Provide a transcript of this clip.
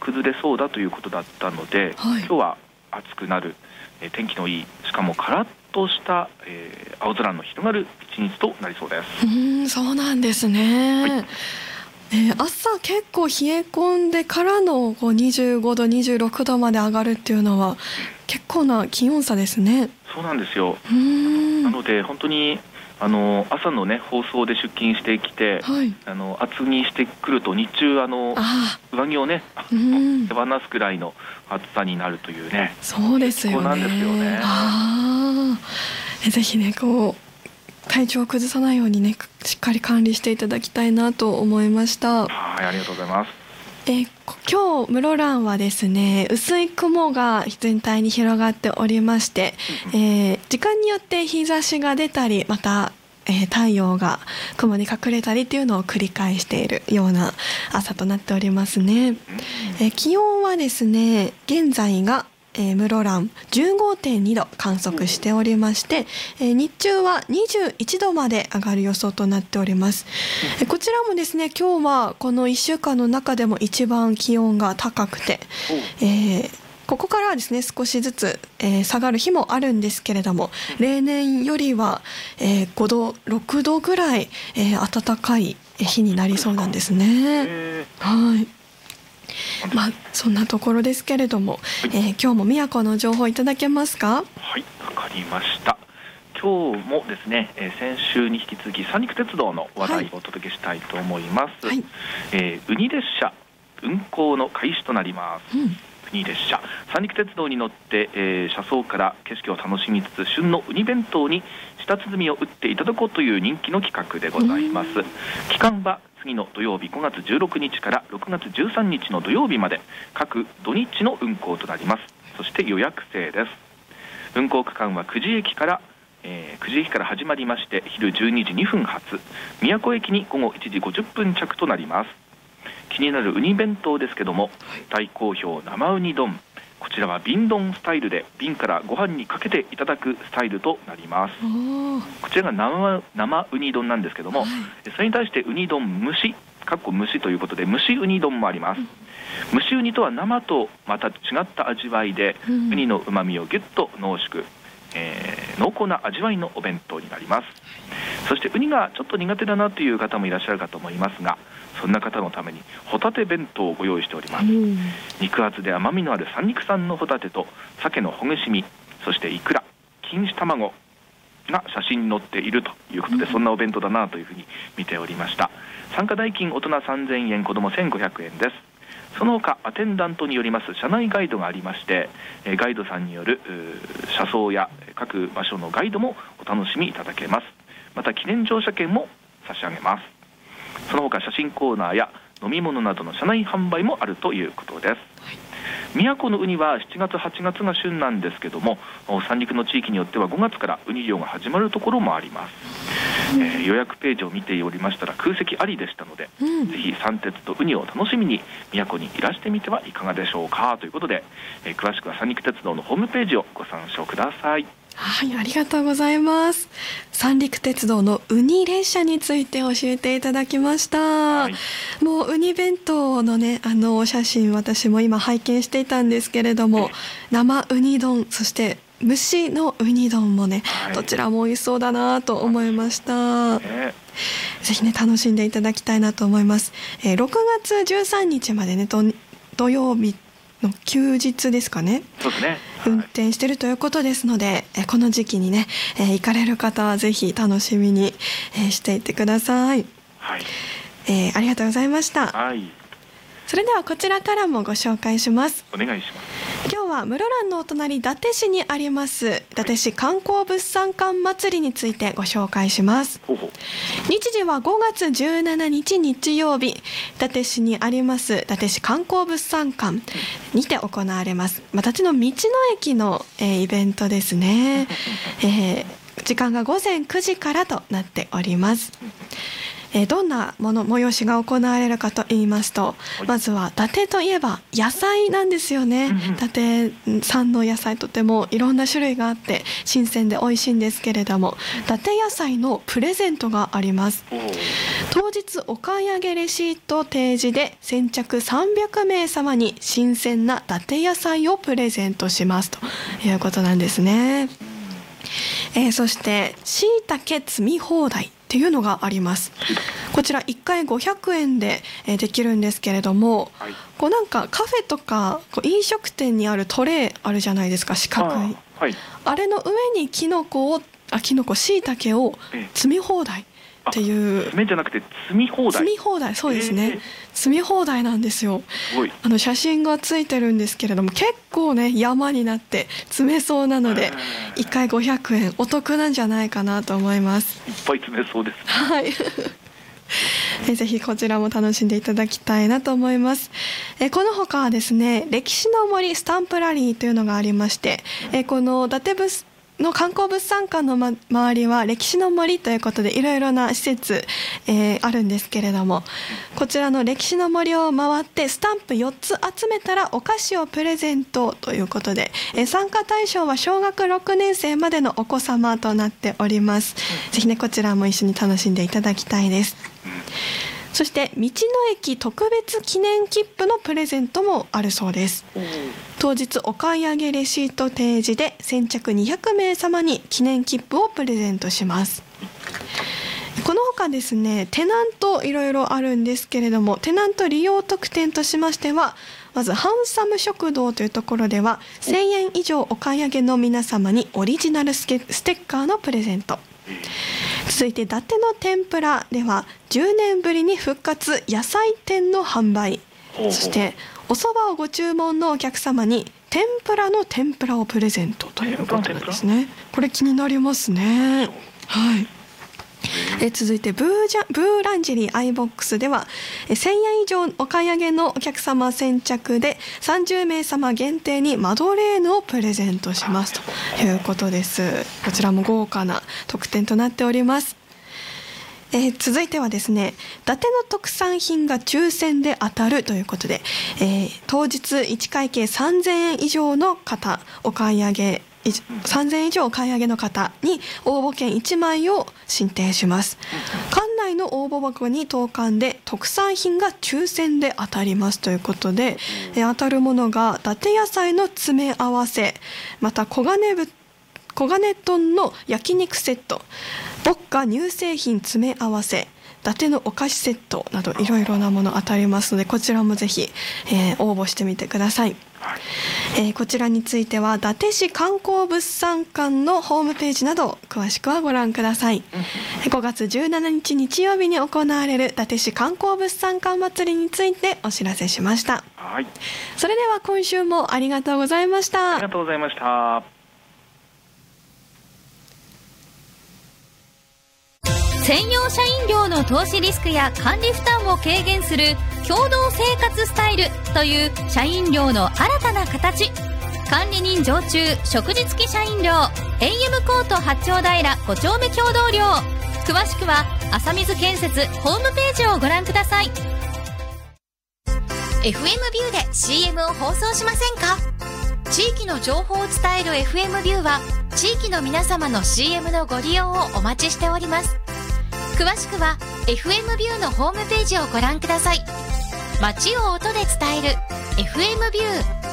崩れそうだということだったので、今日は暑くなる、天気のいい、しかもカラッとした、青空の広がる一日となりそうです。 そうなんですね。朝結構冷え込んでからの25度26度まで上がるっていうのは結構な気温差ですね。 そうなんですよ。なので本当に朝のね放送で出勤してきて、厚着してくると日中上着をね手放すくらいの暑さになるというね。 そうですよね。 なんですよね。 ぜひね体調を崩さないようにねしっかり管理していただきたいなと思いました。 はい、ありがとうございます。 今日室蘭はですね薄い雲が全体に広がっておりまして、時間によって日差しが出たりまた、太陽が雲に隠れたりっていうのを繰り返しているような朝となっておりますね。気温はですね現在が室蘭 15.2 度観測しておりまして、日中は21度まで上がる予想となっております。こちらもですね今日はこの1週間の中でも一番気温が高くて、ここからはですね少しずつ、下がる日もあるんですけれども、例年よりは、5度6度ぐらい、暖かい日になりそうなんですね。そんなところですけれども、今日も宮古の情報いただけますか？ はい、わかりました。今日もですね、先週に引き続き三陸鉄道の話題をお届けしたいと思います。ウニ列車運行の開始となります。ウニ列車、三陸鉄道に乗って、車窓から景色を楽しみつつ旬のウニ弁当に舌鼓を打っていただこうという人気の企画でございます。期間は次の土曜日5月16日から6月13日の土曜日まで各土日の運行となります。そして予約制です。運行区間は久慈駅から始まりまして、昼12時2分発、宮古駅に午後1時50分着となります。気になるウニ弁当ですけども、大好評生ウニ丼、こちらは瓶丼スタイルで瓶からご飯にかけていただくスタイルとなります。こちらが生ウニ丼なんですけども、それに対してウニ丼蒸しということで蒸しウニ丼もあります。蒸しウニとは生とまた違った味わいで、ウニの旨味をギュッと濃縮、濃厚な味わいのお弁当になります。そしてウニがちょっと苦手だなという方もいらっしゃるかと思いますが、そんな方のためにホタテ弁当をご用意しております。肉厚で甘みのある三陸産のホタテと鮭のほぐし身、そしてイクラ、錦糸卵が写真に載っているということで、そんなお弁当だなというふうに見ておりました。参加代金大人3000円、子ども1500円です。その他アテンダントによります車内ガイドがありまして、ガイドさんによる車窓や各場所のガイドもお楽しみいただけます。また記念乗車券も差し上げます。その他写真コーナーや飲み物などの車内販売もあるということです。宮古のウニは7月8月が旬なんですけども、三陸の地域によっては5月からウニ漁が始まるところもあります。予約ページを見ておりましたら空席ありでしたので、ぜひ三鉄とウニを楽しみに宮古にいらしてみてはいかがでしょうかということで、詳しくは三陸鉄道のホームページをご参照ください。 はい、ありがとうございます。三陸鉄道のウニ列車について教えていただきました。もうウニ弁当のねお写真、私も今拝見していたんですけれども、生ウニ丼、そして蒸しのウニ丼もね、どちらも美味しそうだなと思いました。ぜひね楽しんでいただきたいなと思います。6月13日までね土曜日の休日ですかね。 そうですね。 運転しているということですので、この時期にね、行かれる方はぜひ楽しみに、していってください。ありがとうございました。それではこちらからもご紹介します。 お願いします。 今日は室蘭のお隣伊達市にあります伊達市観光物産館祭りについてご紹介します。日時は5月17日日曜日、伊達市にあります伊達市観光物産館にて行われます。伊達の道の駅の、イベントですね。時間が午前9時からとなっております。 どんな催しが行われるかと言いますと、まずは伊達といえば野菜なんですよね。伊達産の野菜とてもいろんな種類があって新鮮で美味しいんですけれども、伊達野菜のプレゼントがあります。当日お買い上げレシート提示で先着300名様に新鮮な伊達野菜をプレゼントしますということなんですね。そしてしいたけ摘み放題っていうのがあります。こちら1回500円でできるんですけれども、こうなんかカフェとか飲食店にあるトレーあるじゃないですか、四角い。あれの上にしいたけを摘み放題っていう。 詰めじゃなくて積み放題。積み放題、そうですね。積み放題なんですよ。写真がついてるんですけれども、結構ね山になって詰めそうなので、1回500円お得なんじゃないかなと思います。 いっぱい詰めそうです。 はい。ぜひこちらも楽しんでいただきたいなと思います。この他はですね、歴史の森スタンプラリーというのがありまして、この伊達の観光物産館の周りは歴史の森ということでいろいろな施設、あるんですけれども、こちらの歴史の森を回ってスタンプ4つ集めたらお菓子をプレゼントということで、参加対象は小学6年生までのお子様となっております。ぜひねこちらも一緒に楽しんでいただきたいです。そして道の駅特別記念切符のプレゼントもあるそうです。当日お買い上げレシート提示で先着200名様に記念切符をプレゼントします。この他ですね、テナントいろいろあるんですけれども、テナント利用特典としましては、まずハンサム食堂というところでは1000円以上お買い上げの皆様にオリジナルステッカーのプレゼント。続いて伊達の天ぷらでは10年ぶりに復活野菜天の販売。そしてお蕎麦をご注文のお客様に天ぷらの天ぷらをプレゼントということなんですね。これ気になりますね。はい。続いてブーランジェリーアイボックスでは1000円以上お買い上げのお客様先着で30名様限定にマドレーヌをプレゼントしますということです。こちらも豪華な特典となっております。続いてはですね、伊達の特産品が抽選で当たるということで、当日1会計3000円以上の方お買い上げ3000円以上お買い上げの方に応募券1枚を進呈します。館内の応募箱に投函で特産品が抽選で当たりますということで、当たるものが伊達野菜の詰め合わせ、また黄金豚の焼肉セット、牧歌乳製品詰め合わせ、伊達のお菓子セットなどいろいろなもの当たりますので、こちらもぜひ、応募してみてください。こちらについては伊達市観光物産館のホームページなど詳しくはご覧ください。5月17日日曜日に行われる伊達市観光物産館祭りについてお知らせしました。 はい。 それでは今週もありがとうございました。 ありがとうございました。 専用社員寮の投資リスクや管理負担を軽減する共同生活スタイルという社員寮の新たな形。管理人常駐食事付き社員寮 AM コート八丁平5丁目共同寮。詳しくは浅水建設ホームページをご覧ください。 FM ビューで CM を放送しませんか？地域の情報を伝える FM ビューは地域の皆様の CM のご利用をお待ちしております。詳しくは FM ビューのホームページをご覧ください。街を音で伝える FM ビュー。